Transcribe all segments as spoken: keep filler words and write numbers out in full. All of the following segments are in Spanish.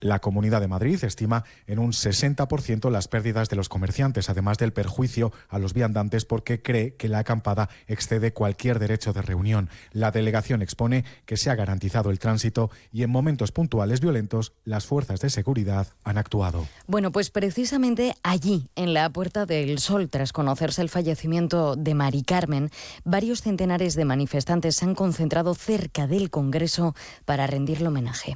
La Comunidad de Madrid estima en un sesenta por ciento las pérdidas de los comerciantes, además del perjuicio a los viandantes, porque cree que la acampada excede cualquier derecho de reunión. La delegación expone que se ha garantizado el tránsito y en momentos puntuales violentos las fuerzas de seguridad han actuado. Bueno, pues precisamente allí, en la Puerta del Sol, tras conocerse el fallecimiento de Mari Carmen, varios centenares de manifestantes se han concentrado cerca del Congreso para rendirle homenaje.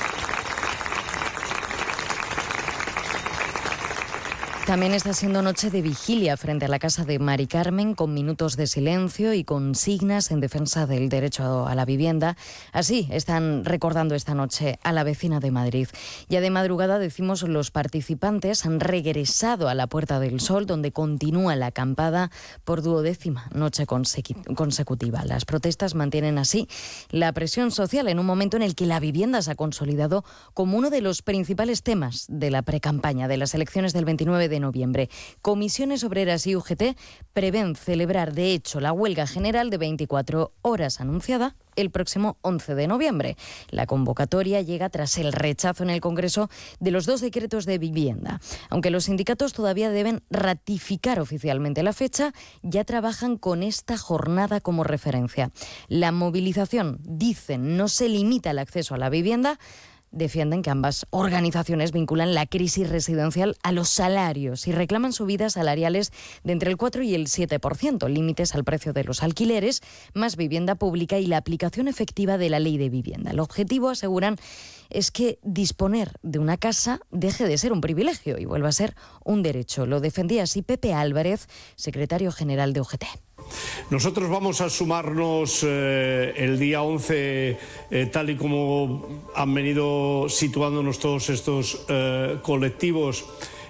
También está siendo noche de vigilia frente a la casa de Mari Carmen, con minutos de silencio y consignas en defensa del derecho a la vivienda. Así están recordando esta noche a la vecina de Madrid. Ya de madrugada, decimos, los participantes han regresado a la Puerta del Sol, donde continúa la acampada por duodécima noche consecutiva. Las protestas mantienen así la presión social en un momento en el que la vivienda se ha consolidado como uno de los principales temas de la precampaña de las elecciones del veintinueve de noviembre. Comisiones Obreras y U G T prevén celebrar, de hecho, la huelga general de veinticuatro horas anunciada el próximo once de noviembre. La convocatoria llega tras el rechazo en el Congreso de los dos decretos de vivienda. Aunque los sindicatos todavía deben ratificar oficialmente la fecha, ya trabajan con esta jornada como referencia. La movilización, dicen, no se limita al acceso a la vivienda. Defienden que ambas organizaciones vinculan la crisis residencial a los salarios y reclaman subidas salariales de entre el cuatro y el siete por ciento, límites al precio de los alquileres, más vivienda pública y la aplicación efectiva de la ley de vivienda. El objetivo, aseguran, es que disponer de una casa deje de ser un privilegio y vuelva a ser un derecho. Lo defendía así Pepe Álvarez, secretario general de U G T. Nosotros vamos a sumarnos eh, el día once, eh, tal y como han venido situándonos todos estos eh, colectivos,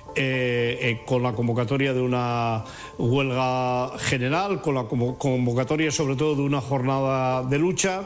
eh, eh, con la convocatoria de una huelga general, con la convocatoria sobre todo de una jornada de lucha.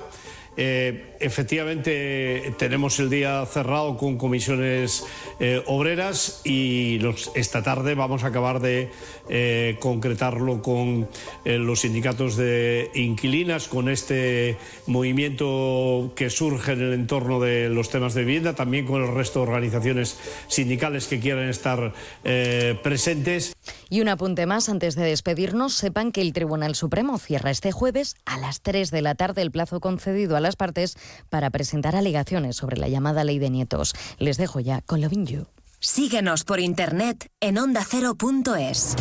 Eh, efectivamente tenemos el día cerrado con comisiones eh, obreras y los, esta tarde vamos a acabar de eh, concretarlo con eh, los sindicatos de inquilinas, con este movimiento que surge en el entorno de los temas de vivienda, también con el resto de organizaciones sindicales que quieran estar eh, presentes. Y un apunte más antes de despedirnos: sepan que el Tribunal Supremo cierra este jueves a las tres de la tarde el plazo concedido a las partes para presentar alegaciones sobre la llamada ley de nietos. Les dejo ya con Lovin' You. Síguenos por internet en onda cero punto es.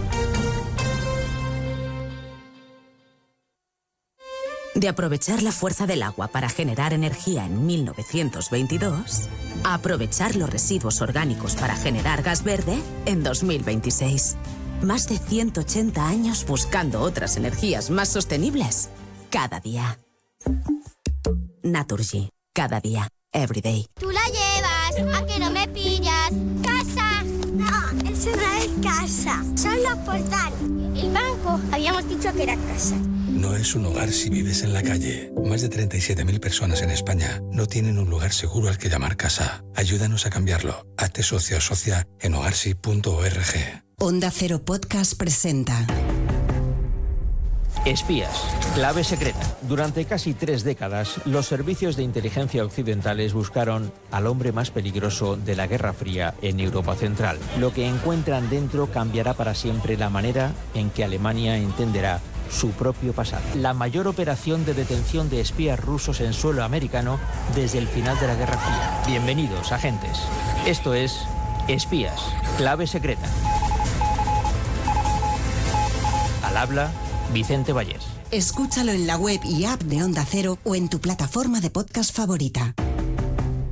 De aprovechar la fuerza del agua para generar energía en mil novecientos veintidós, a aprovechar los residuos orgánicos para generar gas verde en dos mil veintiséis. Más de ciento ochenta años buscando otras energías más sostenibles cada día. Naturgy. Cada día. Every day. Tú la llevas, ¿a que no me pillas? ¡Casa! No, eso no es casa. Son los portales. El banco, habíamos dicho que era casa. No es un hogar si vives en la calle. Más de treinta y siete mil personas en España no tienen un lugar seguro al que llamar casa. Ayúdanos a cambiarlo. Hazte socio o socia en hogarsi punto org. Onda Cero Podcast presenta Espías, clave secreta. Durante casi tres décadas, los servicios de inteligencia occidentales buscaron al hombre más peligroso de la Guerra Fría en Europa Central. Lo que encuentran dentro cambiará para siempre la manera en que Alemania entenderá su propio pasado. La mayor operación de detención de espías rusos en suelo americano desde el final de la Guerra Fría. Bienvenidos, agentes. Esto es Espías, clave secreta. Al habla Vicente Vallés. Escúchalo en la web y app de Onda Cero o en tu plataforma de podcast favorita.